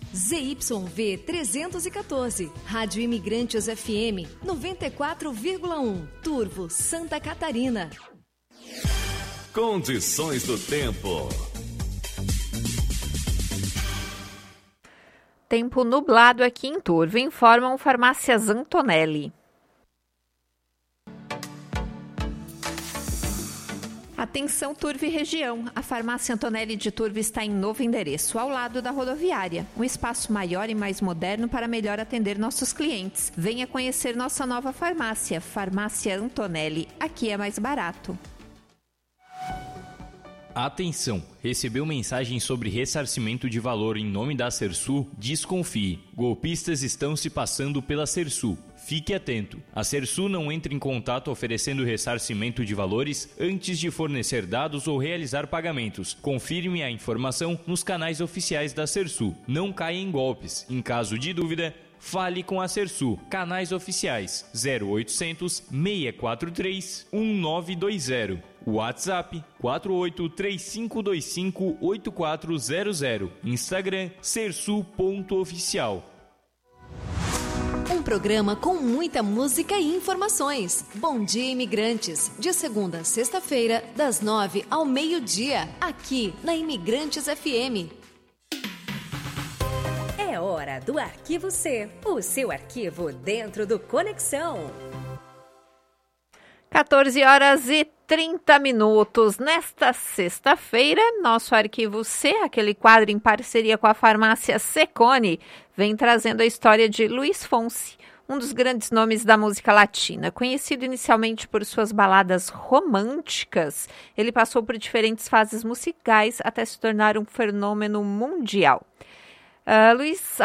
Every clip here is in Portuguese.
ZYV 314, Rádio Imigrantes FM 94,1, Turvo, Santa Catarina. Condições do tempo. Tempo nublado aqui em Turvo, informam Farmácias Antonelli. Atenção Turvo e região, a Farmácia Antonelli de Turvo está em novo endereço, ao lado da rodoviária. Um espaço maior e mais moderno para melhor atender nossos clientes. Venha conhecer nossa nova farmácia, Farmácia Antonelli. Aqui é mais barato. Atenção! Recebeu mensagem sobre ressarcimento de valor em nome da Sersul? Desconfie. Golpistas estão se passando pela Sersul. Fique atento. A Sersul não entra em contato oferecendo ressarcimento de valores antes de fornecer dados ou realizar pagamentos. Confirme a informação nos canais oficiais da Sersul. Não caia em golpes. Em caso de dúvida, fale com a Sersul. Canais oficiais 0800 643 1920. WhatsApp 4835258400. Instagram sersul.oficial. Um programa com muita música e informações. Bom Dia Imigrantes, de segunda a sexta-feira, das 9 ao meio-dia, aqui na Imigrantes FM. É hora do Arquivo C, o seu arquivo dentro do Conexão. 14h30. Nesta sexta-feira, nosso Arquivo C, aquele quadro em parceria com a farmácia Secone, vem trazendo a história de Luiz Fonsi, um dos grandes nomes da música latina. Conhecido inicialmente por suas baladas românticas, ele passou por diferentes fases musicais até se tornar um fenômeno mundial. Luiz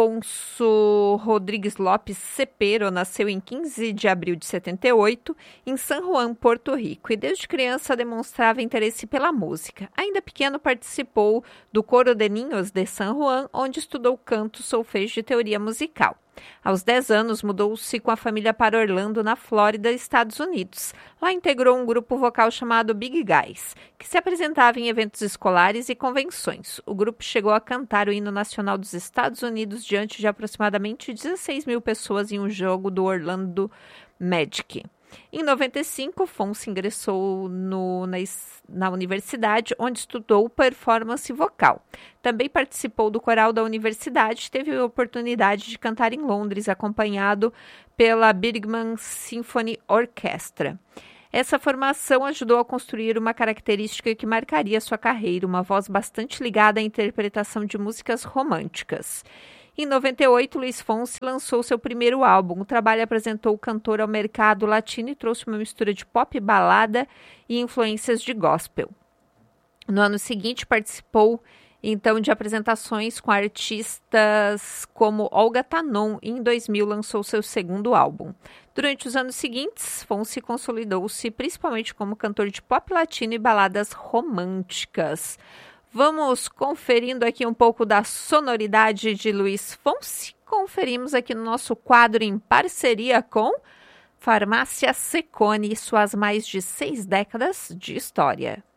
Alfonso Rodrigues Lopes Cepero nasceu em 15 de abril de 78, em San Juan, Porto Rico, e desde criança demonstrava interesse pela música. Ainda pequeno participou do Coro de Niños de San Juan, onde estudou canto, solfejo e teoria musical. Aos 10 anos, mudou-se com a família para Orlando, na Flórida, Estados Unidos. Lá integrou um grupo vocal chamado Big Guys, que se apresentava em eventos escolares e convenções. O grupo chegou a cantar o hino nacional dos Estados Unidos diante de aproximadamente 16 mil pessoas em um jogo do Orlando Magic. Em 95, Fonsi ingressou na universidade, onde estudou performance vocal. Também participou do coral da universidade e teve a oportunidade de cantar em Londres, acompanhado pela Birmingham Symphony Orchestra. Essa formação ajudou a construir uma característica que marcaria sua carreira, uma voz bastante ligada à interpretação de músicas românticas. Em 98, Luiz Fonsi lançou seu primeiro álbum. O trabalho apresentou o cantor ao mercado latino e trouxe uma mistura de pop, balada e influências de gospel. No ano seguinte, participou então de apresentações com artistas como Olga Tanon e em 2000 lançou seu segundo álbum. Durante os anos seguintes, Fonsi consolidou-se principalmente como cantor de pop latino e baladas românticas. Vamos conferindo aqui um pouco da sonoridade de Luiz Fonsi. Conferimos aqui no nosso quadro em parceria com Farmácia Secone e suas mais de 6 décadas de história.